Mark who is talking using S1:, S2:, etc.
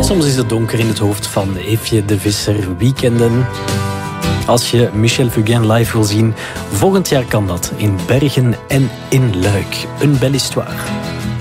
S1: Soms is het donker in het hoofd van Eefje de Visser. Weekenden. Als je Michel Fugain live wil zien, volgend jaar kan dat in Bergen en in Luik. Een belle histoire.